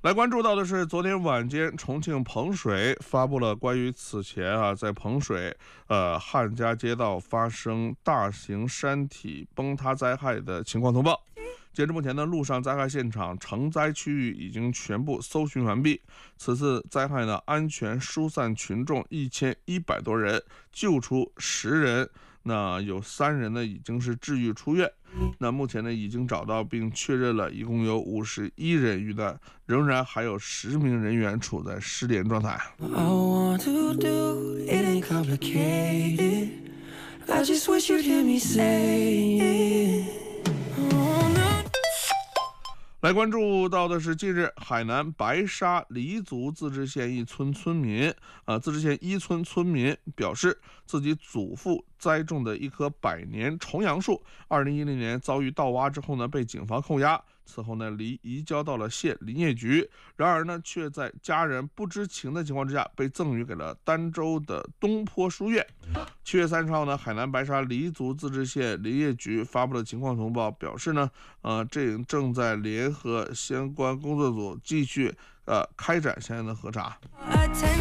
来关注到的是，昨天晚间重庆彭水发布了关于此前在彭水汉家街道发生大型山体崩塌灾害的情况通报。截至目前呢，陆上灾害现场承灾区域已经全部搜寻完毕。此次灾害呢，安全疏散群众1100多人，救出10人，那有3人呢已经是治愈出院。那目前呢，已经找到并确认了，一共有51人遇难，仍然还有10名人员处在失联状态。来关注到的是，近日海南白沙黎族自治县一村村民，自治县一村村民表示，自己祖父栽种的一棵100年重杨树，2010年遭遇盗挖之后呢，被警方扣押。此后呢，移交到了县林业局，然而呢，却在家人不知情的情况之下，被赠予给了儋州的东坡书院。7月30号呢，海南白沙黎族自治县林业局发布了情况通报，表示呢，这正在联合相关工作组继续开展相应的核查。